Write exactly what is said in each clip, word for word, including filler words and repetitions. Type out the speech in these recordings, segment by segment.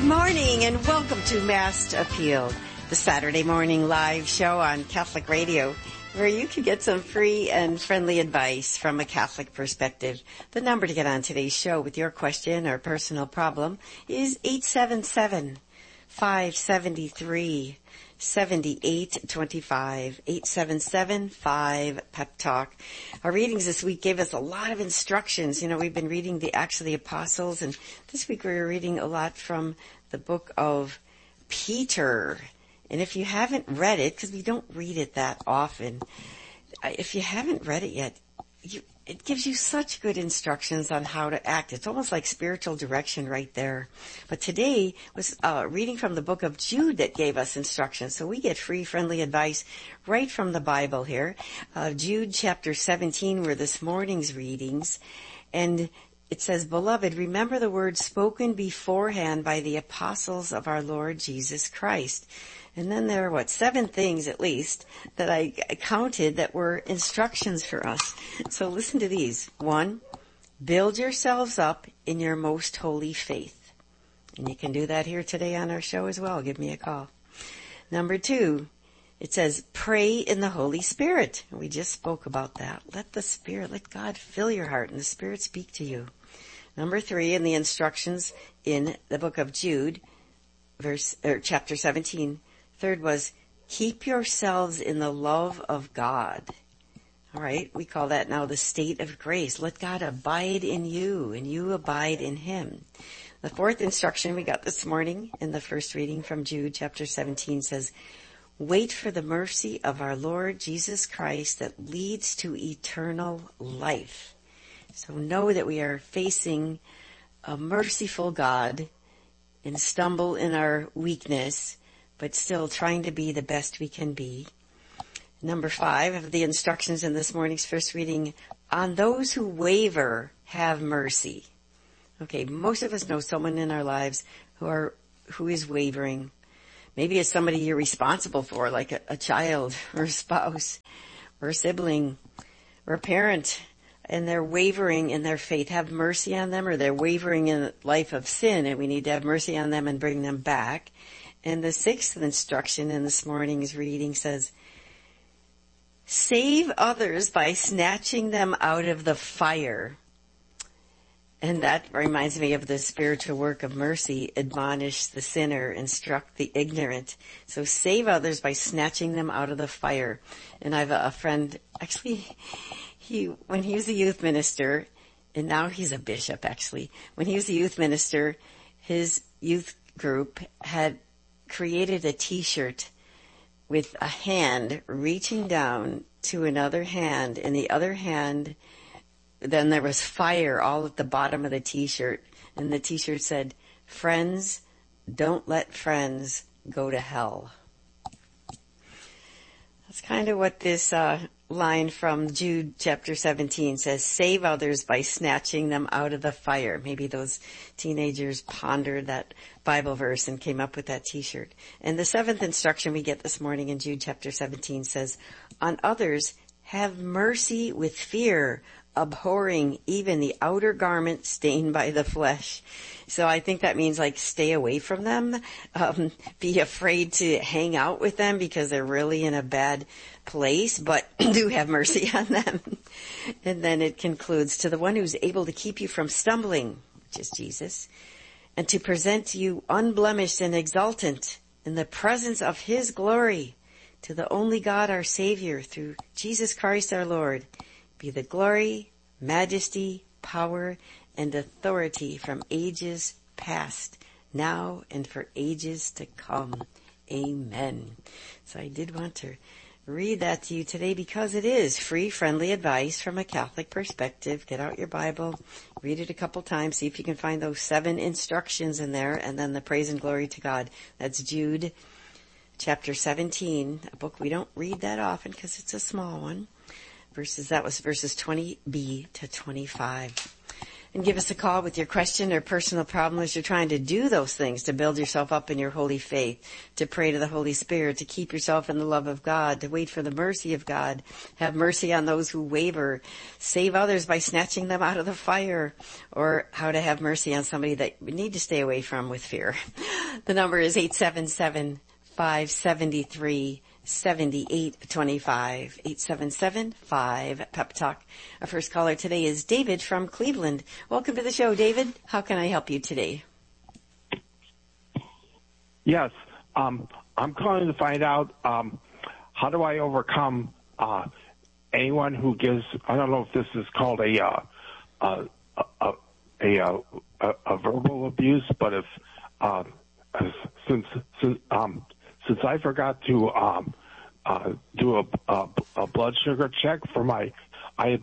Good morning and welcome to Mass Appeal, the Saturday morning live show on Catholic Radio, where you can get some free and friendly advice from a Catholic perspective. The number to get on today's show with your question or personal problem is eight seven seven, five seven three, seven eight two five, eight seven seven, five, P E P Talk. Our readings this week gave us a lot of instructions. You know, we've been reading the Acts of the Apostles, and this week we were reading a lot from the book of Peter. And if you haven't read it, because we don't read it that often, if you haven't read it yet, you, it gives you such good instructions on how to act. It's almost like spiritual direction right there. But today was uh, reading from the book of Jude that gave us instructions. So we get free, friendly advice right from the Bible here. Uh, Jude chapter seventeen were this morning's readings. And it says, "Beloved, remember the words spoken beforehand by the apostles of our Lord Jesus Christ." And then there are, what, seven things at least that I counted that were instructions for us. So listen to these. One, build yourselves up in your most holy faith. And you can do that here today on our show as well. Give me a call. Number two, it says, pray in the Holy Spirit. And we just spoke about that. Let the Spirit, let God fill your heart and the Spirit speak to you. Number three, in the instructions in the book of Jude, verse, or chapter seventeen, third was, keep yourselves in the love of God. All right, we call that now the state of grace. Let God abide in you, and you abide in Him. The fourth instruction we got this morning in the first reading from Jude, chapter seventeen, says, wait for the mercy of our Lord Jesus Christ that leads to eternal life. So know that we are facing a merciful God and stumble in our weakness, but still trying to be the best we can be. Number five of the instructions in this morning's first reading, on those who waver, have mercy. Okay, most of us know someone in our lives who are, who is wavering. Maybe it's somebody you're responsible for, like a, a child or a spouse or a sibling or a parent, and they're wavering in their faith. Have mercy on them, or they're wavering in a life of sin, and we need to have mercy on them and bring them back. And the sixth instruction in this morning's reading says, save others by snatching them out of the fire. And that reminds me of the spiritual work of mercy. Admonish the sinner, instruct the ignorant. So save others by snatching them out of the fire. And I have a, a friend, actually, he, when he was a youth minister, and now he's a bishop actually, when he was a youth minister, his youth group had created a t-shirt with a hand reaching down to another hand, and the other hand, then there was fire all at the bottom of the t-shirt, and the t-shirt said, friends, don't let friends go to hell. That's kind of what this uh line from Jude chapter seventeen says, save others by snatching them out of the fire. Maybe those teenagers pondered that Bible verse and came up with that t-shirt. And the seventh instruction we get this morning in Jude chapter seventeen says, on others have mercy with fear, abhorring even the outer garment stained by the flesh. So I think that means like stay away from them, um, be afraid to hang out with them because they're really in a bad place, but do have mercy on them. And then it concludes, to the one who's able to keep you from stumbling, which is Jesus, and to present you unblemished and exultant in the presence of His glory, to the only God our Savior, through Jesus Christ our Lord, be the glory, majesty, power, and authority from ages past, now and for ages to come. Amen. So I did want to read that to you today because it is free, friendly advice from a Catholic perspective. Get out your Bible, read it a couple times, see if you can find those seven instructions in there, and then the praise and glory to God. That's Jude chapter seventeen, a book we don't read that often because it's a small one. Verses, that was verses twenty b to twenty-five. And give us a call with your question or personal problem as you're trying to do those things, to build yourself up in your holy faith, to pray to the Holy Spirit, to keep yourself in the love of God, to wait for the mercy of God, have mercy on those who waver, save others by snatching them out of the fire, or how to have mercy on somebody that you need to stay away from with fear. The number is eight seven seven, five seven three, seven eight two five, eight seven seven, five, Pep Talk. Our first caller today is David from Cleveland. Welcome to the show, David. How can I help you today? Yes, um, I'm calling to find out um, how do I overcome uh, anyone who gives, I don't know if this is called a uh, a, a, a, a, a verbal abuse, but if uh, since since um, since I forgot to um, uh, do a, a, a blood sugar check for my I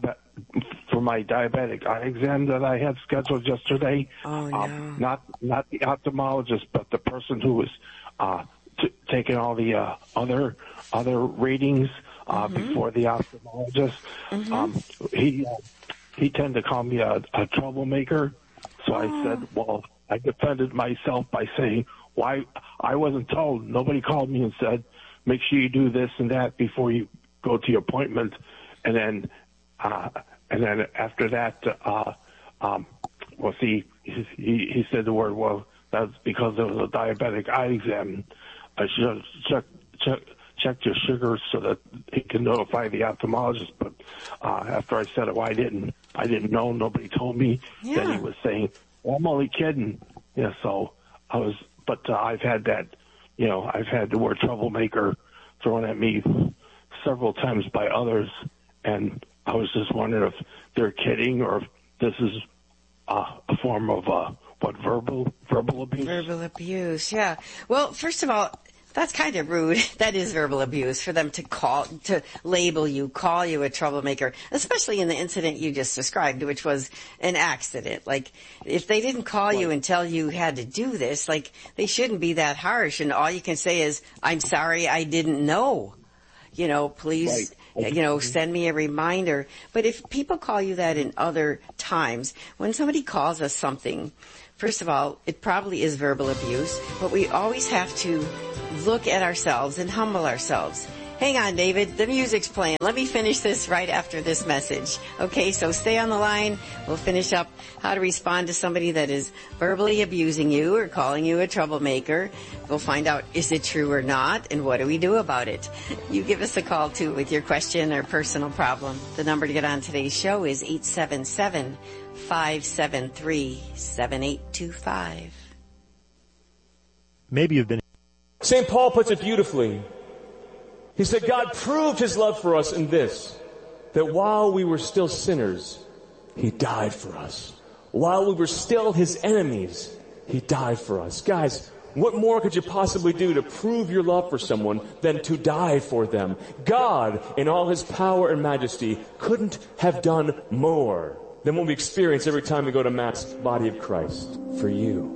for my diabetic eye exam that I had scheduled yesterday. Oh, no. um, not not the ophthalmologist, but the person who was uh, t- taking all the uh, other other readings uh, mm-hmm. before the ophthalmologist. Mm-hmm. Um, he uh, he tended to call me a, a troublemaker, so oh. I said, well, I defended myself by saying, why I wasn't told. Nobody called me and said, make sure you do this and that before you go to your appointment. And then, uh, and then after that, uh, um, well, see, he, he said the word, well, that's because there was a diabetic eye exam. I should check, check, check your sugars so that he can notify the ophthalmologist. But, uh, after I said it, well, I didn't, I didn't know. Nobody told me yeah. that he was saying, well, I'm only kidding. Yeah. So I was, but uh, I've had that, you know, I've had the word troublemaker thrown at me several times by others, and I was just wondering if they're kidding or if this is uh, a form of uh, what verbal verbal abuse. Verbal abuse, yeah. Well, first of all, that's kind of rude. That is verbal abuse for them to call, to label you, call you a troublemaker, especially in the incident you just described, which was an accident. Like, if they didn't call you and tell you had to do this, like, they shouldn't be that harsh. And all you can say is, I'm sorry, I didn't know. You know, please, right. you know, send me a reminder. But if people call you that in other times, when somebody calls us something, first of all, it probably is verbal abuse, but we always have to look at ourselves and humble ourselves. Hang on, David. The music's playing. Let me finish this right after this message. Okay, so stay on the line. We'll finish up how to respond to somebody that is verbally abusing you or calling you a troublemaker. We'll find out, is it true or not, and what do we do about it? You give us a call, too, with your question or personal problem. The number to get on today's show is eight seven seven, five seven three, seven eight two five. Maybe you've been... Saint Paul puts it beautifully. He said, God proved his love for us in this, that while we were still sinners, he died for us. While we were still his enemies, he died for us. Guys, what more could you possibly do to prove your love for someone than to die for them? God, in all his power and majesty, couldn't have done more than what we experience every time we go to Matt's Body of Christ for you.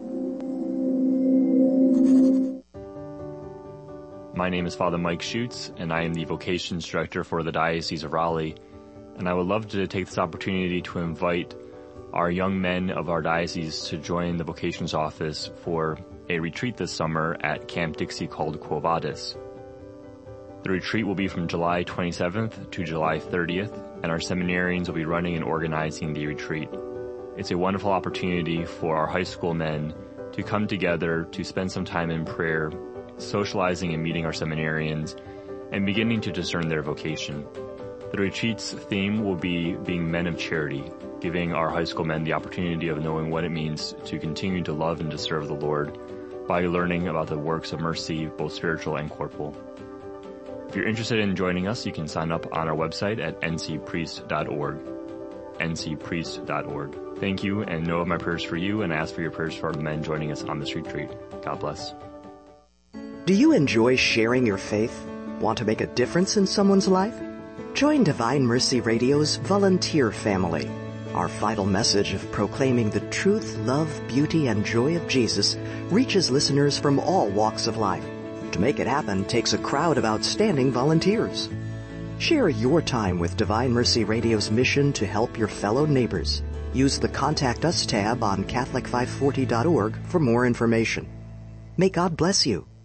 My name is Father Mike Schutz, and I am the Vocations Director for the Diocese of Raleigh. And I would love to take this opportunity to invite our young men of our diocese to join the Vocations Office for a retreat this summer at Camp Dixie called Quo Vadis. The retreat will be from July twenty-seventh to July thirtieth, and our seminarians will be running and organizing the retreat. It's a wonderful opportunity for our high school men to come together to spend some time in prayer, socializing and meeting our seminarians, and beginning to discern their vocation. The retreat's theme will be being men of charity, giving our high school men the opportunity of knowing what it means to continue to love and to serve the Lord by learning about the works of mercy, both spiritual and corporal. If you're interested in joining us, you can sign up on our website at n c priest dot org. n c priest dot org. Thank you, and know of my prayers for you, and ask for your prayers for the men joining us on this retreat. God bless. Do you enjoy sharing your faith? Want to make a difference in someone's life? Join Divine Mercy Radio's volunteer family. Our vital message of proclaiming the truth, love, beauty, and joy of Jesus reaches listeners from all walks of life. To make it happen takes a crowd of outstanding volunteers. Share your time with Divine Mercy Radio's mission to help your fellow neighbors. Use the Contact Us tab on Catholic five forty dot org for more information. May God bless you.